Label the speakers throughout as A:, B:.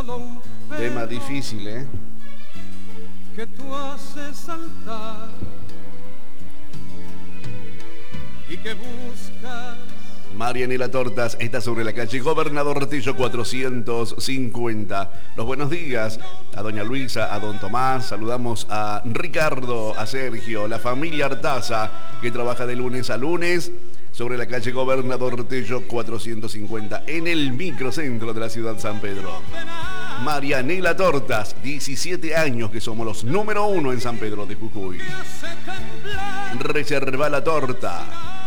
A: Tema difícil, ¿eh?
B: Que tú haces saltar y que buscas.
A: Marianela Tortas está sobre la calle Gobernador Retillo 450. Los buenos días a doña Luisa, a don Tomás. Saludamos a Ricardo, a Sergio, la familia Artaza, que trabaja de lunes a lunes sobre la calle Gobernador Retillo 450 en el microcentro de la ciudad San Pedro. Marianela Tortas, 17 años que somos los número 1 en San Pedro de Jujuy. Reserva la torta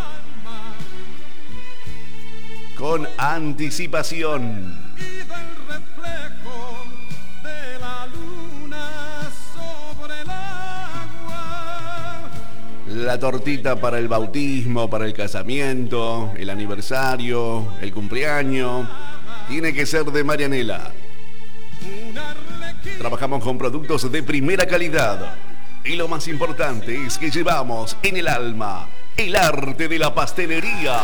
A: con anticipación.
B: Y del reflejo de la luna sobre el agua.
A: La tortita para el bautismo, para el casamiento, el aniversario, el cumpleaños, tiene que ser de Marianela. Trabajamos con productos de primera calidad. Y lo más importante es que llevamos en el alma el arte de la pastelería.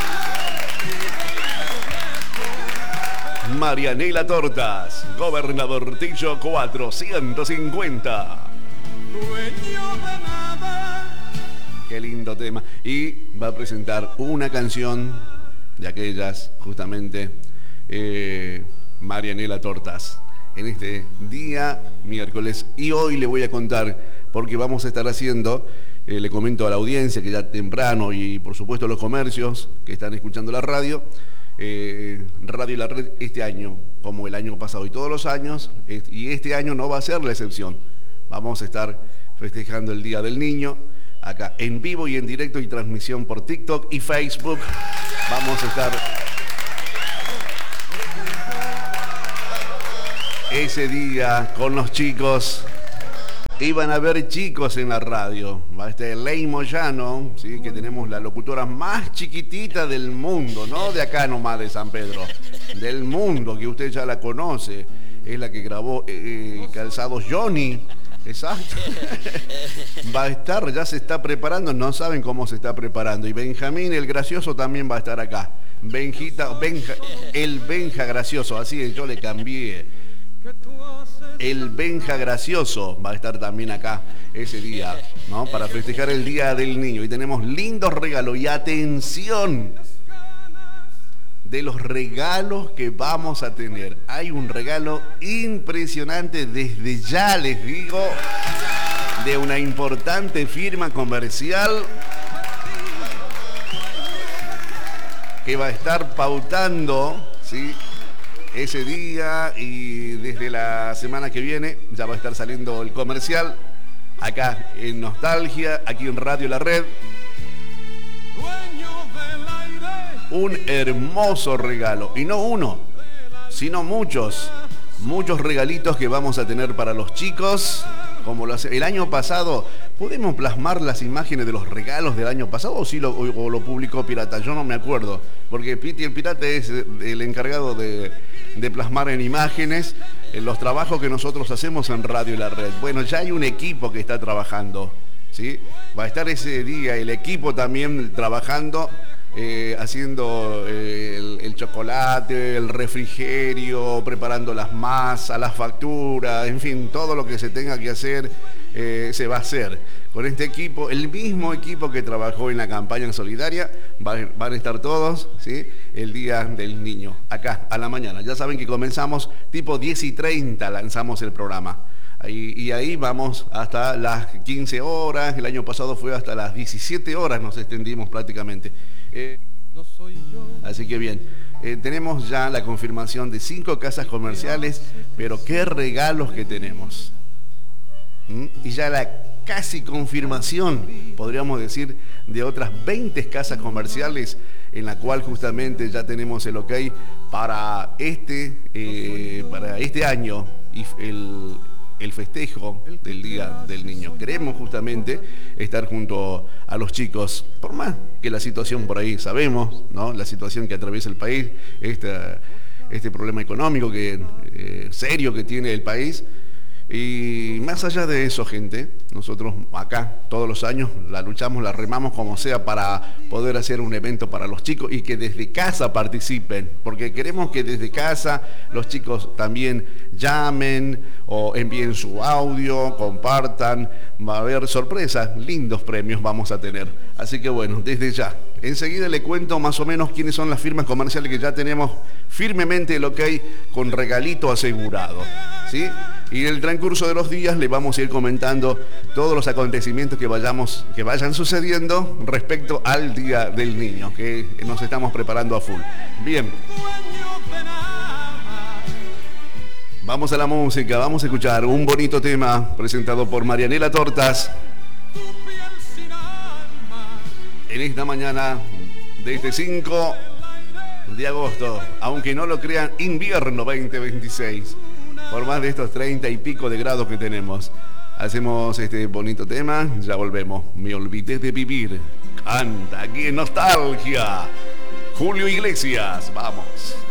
A: Marianela Tortas, Gobernador Retillo 450.
B: Dueño de nada.
A: Qué lindo tema. Y va a presentar una canción de aquellas, justamente, Marianela Tortas, en este día miércoles. Y hoy le voy a contar, porque vamos a estar haciendo, le comento a la audiencia que ya temprano, y por supuesto los comercios que están escuchando la radio, Radio y la Red este año, como el año pasado y todos los años, y este año no va a ser la excepción. Vamos a estar festejando el Día del Niño, acá en vivo y en directo y transmisión por TikTok y Facebook. Vamos a estar ese día con los chicos. Iban a haber chicos en la radio. Va a estar Ley Moyano, ¿sí? Que tenemos la locutora más chiquitita del mundo, no de acá nomás de San Pedro, del mundo, que usted ya la conoce. Es la que grabó Calzados Johnny. Exacto. Va a estar, ya se está preparando, no saben cómo se está preparando. Y Benjamín el Gracioso también va a estar acá. El Benja Gracioso, así es, yo le cambié. El Benja Gracioso va a estar también acá ese día, ¿no? Para festejar el Día del Niño. Y tenemos lindos regalos. Y atención de los regalos que vamos a tener. Hay un regalo impresionante, desde ya les digo, de una importante firma comercial que va a estar pautando, ¿sí?, ese día, y desde la semana que viene ya va a estar saliendo el comercial acá en Nostalgia, aquí en Radio La Red. Un hermoso regalo, y no uno, sino muchos regalitos que vamos a tener para los chicos, como el año pasado. ¿Podemos plasmar las imágenes de los regalos del año pasado o lo publicó Pirata? Yo no me acuerdo, porque Piti el Pirata es el encargado de plasmar en imágenes los trabajos que nosotros hacemos en Radio y la Red. Bueno, ya hay un equipo que está trabajando, ¿sí? Va a estar ese día el equipo también trabajando, haciendo el chocolate, el refrigerio, preparando las masas, las facturas, en fin, todo lo que se tenga que hacer se va a hacer. Con este equipo, el mismo equipo que trabajó en la campaña solidaria, van a estar todos, ¿sí?, el Día del Niño, acá a la mañana. Ya saben que comenzamos tipo 10:30, lanzamos el programa. Y ahí vamos hasta las 15 horas, el año pasado fue hasta las 17 horas, nos extendimos prácticamente. Así que bien, tenemos ya la confirmación de 5 casas comerciales, pero qué regalos que tenemos. Y ya la casi confirmación, podríamos decir, de otras 20 casas comerciales, en la cual justamente ya tenemos el ok para este año y el festejo del Día del Niño. Queremos justamente estar junto a los chicos, por más que la situación por ahí sabemos, ¿no?, la situación que atraviesa el país, este problema económico serio que tiene el país, Y más allá de eso, gente, nosotros acá todos los años la luchamos, la remamos como sea para poder hacer un evento para los chicos y que desde casa participen, porque queremos que desde casa los chicos también llamen o envíen su audio, compartan, va a haber sorpresas, lindos premios vamos a tener. Así que bueno, desde ya, enseguida le cuento más o menos quiénes son las firmas comerciales que ya tenemos firmemente el ok con regalito asegurado, ¿sí? Y en el transcurso de los días le vamos a ir comentando todos los acontecimientos que vayan sucediendo respecto al Día del Niño, que nos estamos preparando a full. Bien. Vamos a la música, vamos a escuchar un bonito tema presentado por Marianela Tortas. En esta mañana de este 5 de agosto, aunque no lo crean, invierno 2026. Por más de estos 30 y pico de grados que tenemos. Hacemos este bonito tema, ya volvemos. Me olvidé de vivir. Canta aquí en Nostalgia. Julio Iglesias, vamos.